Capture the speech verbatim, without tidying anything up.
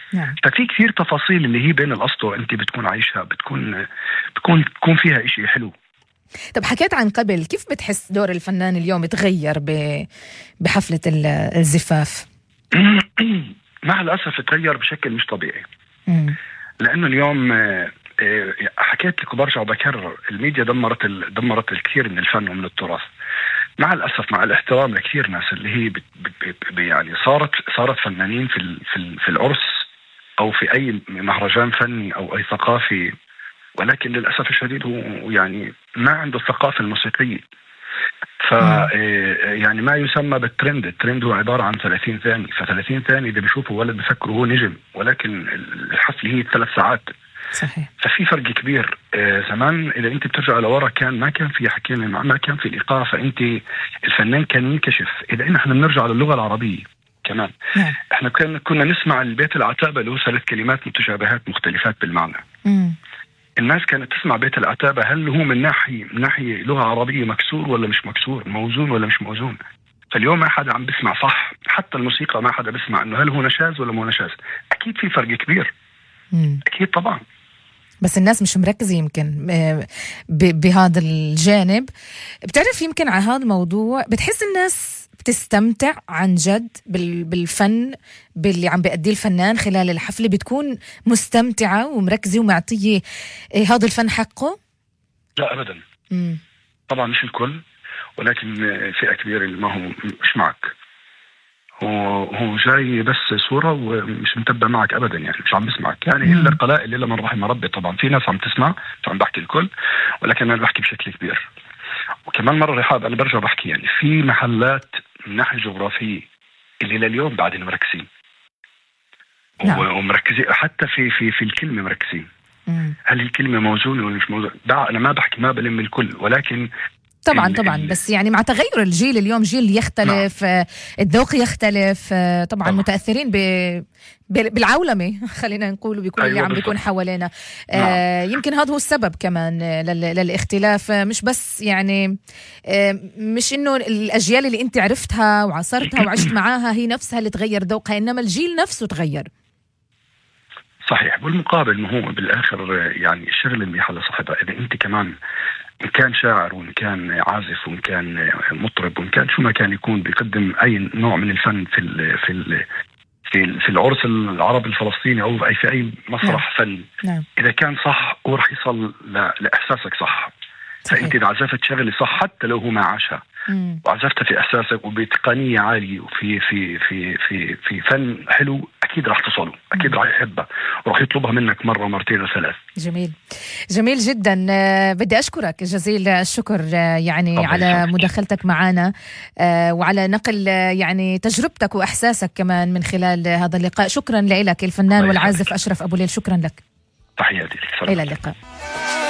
نعم. ففي كثير تفاصيل اللي هي بين الأسطو أنت بتكون عايشها، بتكون بتكون بتكون فيها إشي حلو. طب حكيت عن قبل، كيف بتحس دور الفنان اليوم تغير بحفلة الزفاف؟ مع الأسف تغير بشكل مش طبيعي. مم. لأنه اليوم حكيت لك وبرجع وبكرر، الميديا دمرت دمرت الكثير من الفن ومن التراث. مع الأسف، مع الاحترام لكثير ناس اللي هي بت بت يعني صارت صارت فنانين في في العرس أو في أي مهرجان فني أو أي ثقافي، ولكن للأسف الشديد هو يعني ما عنده الثقافة الموسيقية. ف يعني ما يسمى بالترند، الترند هو عبارة عن ثلاثين ثانية، فثلاثين ثانية إذا بيشوفوا ولد بفكروا هو نجم، ولكن الحفلة هي ثلاث ساعات. صحيح. ففي فرق كبير. زمان إذا أنت بترجع لورا كان ما كان في حكينا ما كان في الإيقاع، فأنت الفنان كان ينكشف. إذا إحنا بنرجع للغة العربية كمان، نعم. إحنا كنا نسمع البيت العتابة اللي هو ثلاث كلمات متشابهات مختلفات بالمعنى. مم. الناس كانت تسمع بيت العتابة هل هو من ناحية من ناحية لغة عربية مكسور ولا مش مكسور، موزون ولا مش موزون. فاليوم ما حدا عم بسمع صح، حتى الموسيقى ما حدا بسمع انه هل هو نشاز ولا مو نشاز. اكيد في فرق كبير. مم. اكيد طبعا، بس الناس مش مركزة يمكن بهذا الجانب. بتعرف يمكن على هذا الموضوع بتحس الناس بتستمتع عن جد بالفن باللي عم بيأديه الفنان خلال الحفلة، بتكون مستمتعة ومركزة ومعطية هذا الفن حقه؟ لا أبدا. مم. طبعا مش الكل، ولكن فئة كبيرة اللي ما هو مش معك، هو هو جاي بس صورة ومش متبع معك أبدا، يعني مش عم بسمعك يعني. إلا القلائل إلا من رحم ربي. طبعا في ناس عم تسمع، فعم بحكي الكل، ولكن أنا بحكي بشكل كبير. وكمان مرة رحاب أنا برجع بحكي يعني في محلات من ناحية جغرافية اللي لليوم بعدين مركزين. نعم. ومركزين حتى في في في الكلمة مركزين. مم. هل الكلمة موزونة ولا مش موزونة؟ أنا ما بحكي ما بلم الكل، ولكن طبعا طبعا بس يعني مع تغير الجيل اليوم جيل يختلف. نعم. الذوق يختلف طبعا, طبعا. متأثرين ب... بالعولمة خلينا نقول بكل أيوة اللي عم بيكون حوالينا. نعم. آه يمكن هذا هو السبب كمان لل... للاختلاف، مش بس يعني آه مش انه الأجيال اللي انت عرفتها وعصرتها وعشت معاها هي نفسها اللي تغير ذوقها، انما الجيل نفسه تغير. صحيح. بالمقابل ما هو بالآخر يعني الشغل اللي على صاحبها، إذا أنت كمان إن كان شاعر وإن كان عازف وإن كان مطرب وإن كان شو ما كان يكون بيقدم أي نوع من الفن في ال في ال في في العرس العربي الفلسطيني أو أي في أي مسرح. نعم. فن. نعم. إذا كان صح هو رح يصل لإحساسك صح. صحيح. فأنت إذا عزفت شغلة صح حتى لو هو ما عاشها وعزفتها في إحساسك وبتقنية عالية وفي في في في في فن حلو، أكيد راح تصله، أكيد راح يحبها وراح يطلبها منك مرة ومرتين وثلاث. جميل جميل جدا. بدي أشكرك جزيل الشكر يعني على مداخلتك معنا وعلى نقل يعني تجربتك وإحساسك كمان من خلال هذا اللقاء. شكرا لك الفنان والعازف أشرف أبو ليل، شكرا لك. تحياتي لك. إلى اللقاء.